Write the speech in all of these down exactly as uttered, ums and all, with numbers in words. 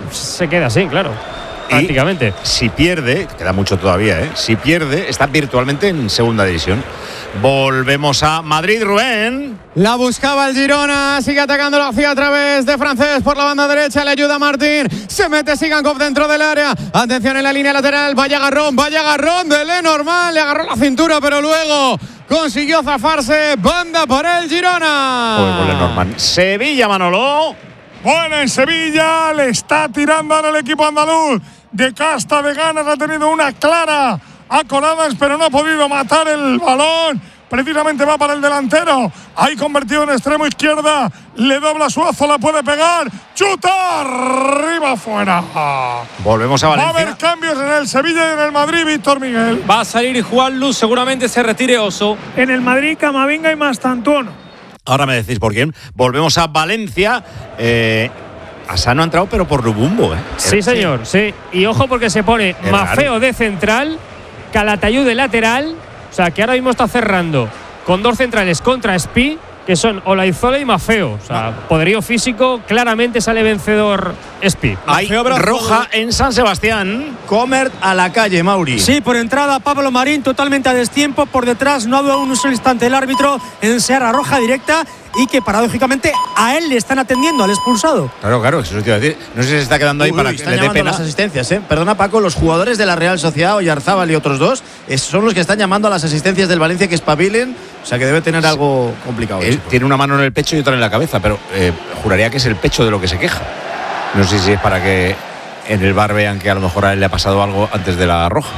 se queda así, claro. Prácticamente. Y si pierde, queda mucho todavía, ¿eh? Si pierde, está virtualmente en segunda división. Volvemos a Madrid, Rubén. La buscaba el Girona, sigue atacando la Cía a través de Francés por la banda derecha, le ayuda Martín, se mete Sigankov dentro del área, atención en la línea lateral, vaya agarrón, vaya agarrón de Lenormand, le agarró la cintura pero luego consiguió zafarse, banda por el Girona. Pues con Lenormand. Sevilla, Manolo. Bueno, en Sevilla le está tirando ahora el equipo andaluz. De casta de ganas, ha tenido una clara a Coladas, pero no ha podido matar el balón. Precisamente va para el delantero. Ahí convertido en extremo izquierda. Le dobla Suazo, la puede pegar. ¡Chuta! Arriba, afuera. Volvemos a Valencia. Va a haber cambios en el Sevilla y en el Madrid, Víctor Miguel. Va a salir Juan Luz, seguramente se retire Oso. En el Madrid, Camavinga y Mastantuono. Ahora me decís por quién. Volvemos a Valencia. Eh, Asano ha entrado, pero por Lubumbo, ¿eh? Sí, señor, sí. Y ojo porque se pone Qué Mafeo raro. de central, Calatayud de lateral. O sea, que ahora mismo está cerrando con dos centrales contra Espi, que son Olaizola y Mafeo. O sea, poderío físico, claramente sale vencedor Espi. Hay roja en San Sebastián. Comert a la calle, Mauri. Sí, por entrada Pablo Marín totalmente a destiempo. Por detrás no ha dado un solo instante el árbitro en Seara roja directa. Y que paradójicamente a él le están atendiendo, al expulsado. Claro, claro, eso te iba a decir. No sé si se está quedando ahí Uy, para uy, que están le dé llamando pena. a las asistencias, ¿eh? Perdona, Paco, los jugadores de la Real Sociedad, Oyarzábal y otros dos, es, son los que están llamando a las asistencias del Valencia que espabilen. O sea que debe tener algo complicado. Él tiene una mano en el pecho y otra en la cabeza, pero eh, juraría que es el pecho de lo que se queja. No sé si es para que en el bar vean que a lo mejor a él le ha pasado algo antes de la roja.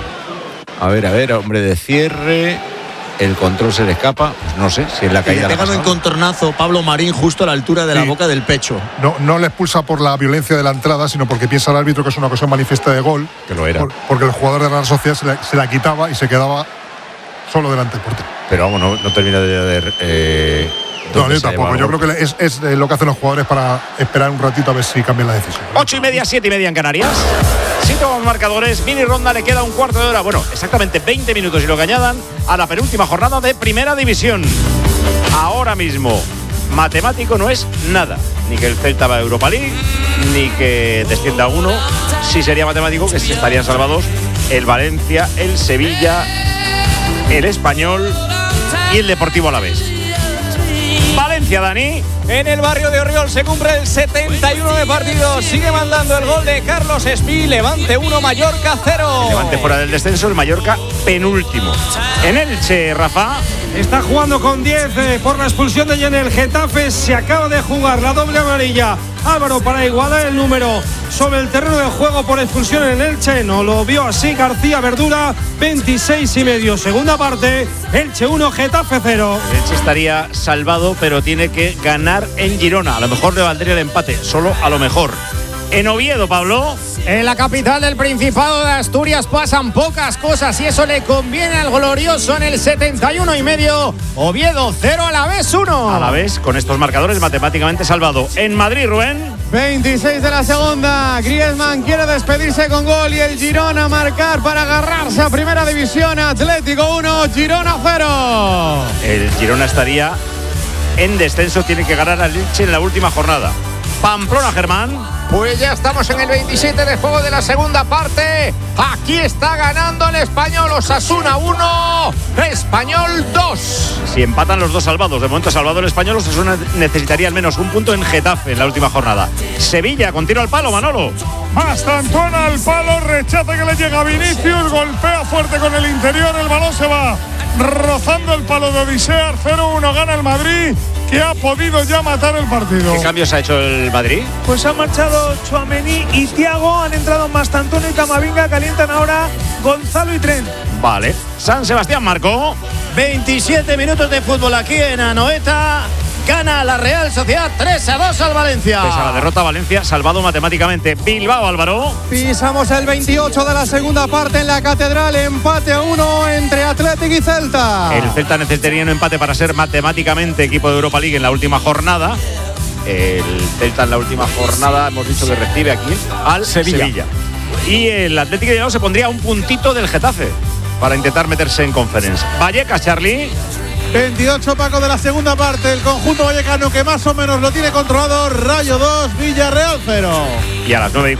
A ver, a ver, hombre de cierre. El control se le escapa, pues no sé si es la caída. Le pega un encontronazo Pablo Marín justo a la altura de sí. la boca del pecho. No, no le expulsa por la violencia de la entrada, sino porque piensa el árbitro que es una ocasión manifiesta de gol. Que lo era. Por, porque el jugador de la Real Sociedad se la, se la quitaba y se quedaba solo delante del portero. Pero vamos, no, no termina de ver. Eh, no, yo tampoco. Yo creo que es, es lo que hacen los jugadores para esperar un ratito a ver si cambian la decisión. Ocho y media, siete y media en Canarias. Si tomamos marcadores, mini ronda, le queda un cuarto de hora. Bueno, exactamente veinte minutos y lo que añadan a la penúltima jornada de Primera División. Ahora mismo, matemático no es nada. Ni que el Celta va a Europa League, ni que descienda uno. Sí sería matemático que se estarían salvados el Valencia, el Sevilla, el Español y el Deportivo Alavés. Valencia, Dani. En el barrio de Orriol se cumple el setenta y uno de partido. Sigue mandando el gol de Carlos Espí. Levante uno, Mallorca cero. Levante fuera del descenso, el Mallorca penúltimo. En Elche, Rafa. Está jugando con diez eh, por la expulsión de Yen el Getafe. Se acaba de jugar la doble amarilla. Álvaro para igualar el número sobre el terreno de juego por expulsión en Elche. No lo vio así García Verdura. veintiséis y medio. Segunda parte. Elche uno, Getafe cero. Elche estaría salvado, pero tiene que ganar en Girona. A lo mejor le valdría el empate. Solo a lo mejor. En Oviedo, Pablo. En la capital del Principado de Asturias pasan pocas cosas y eso le conviene al glorioso en el setenta y uno y medio. Oviedo cero, Alavés uno. Alavés con estos marcadores matemáticamente salvado. En Madrid, Rubén. veintiséis de la segunda. Griezmann quiere despedirse con gol y el Girona marcar para agarrarse a Primera División. Atlético uno, Girona cero. El Girona estaría en descenso, tiene que ganar al Elche en la última jornada. Pamplona, Germán. Pues ya estamos en el veintisiete de juego de la segunda parte. Aquí está ganando el Español. Osasuna uno, Español dos. Si empatan los dos salvados, de momento salvado el Español, Osasuna necesitaría al menos un punto en Getafe en la última jornada. Sevilla, con tiro al palo, Manolo. Mastantuono al palo, rechaza que le llega a Vinicius, golpea fuerte con el interior, el balón se va rozando el palo de Odisea. Cero uno gana el Madrid, que ha podido ya matar el partido. ¿Qué cambios ha hecho el Madrid? Pues han marchado Tchouaméni y Thiago, han entrado Mastantuono y Camavinga, calientan ahora Gonzalo y Trent. Vale. San Sebastián marcó. veintisiete minutos de fútbol aquí en Anoeta. Gana la Real Sociedad tres a dos al Valencia. Pese a la derrota, Valencia salvado matemáticamente. Bilbao, Álvaro. Pisamos el veintiocho de la segunda parte en la Catedral. Empate a uno entre Athletic y Celta. El Celta necesitaría un empate para ser matemáticamente equipo de Europa League en la última jornada. El Celta en la última jornada hemos dicho que recibe aquí al Sevilla. Sevilla. Y el Atlético de Bilbao se pondría un puntito del Getafe para intentar meterse en Conference. Vallecas, Charlie. veintiocho, Paco, de la segunda parte. El conjunto vallecano que más o menos lo tiene controlado. Rayo dos, Villarreal cero. Y a las nueve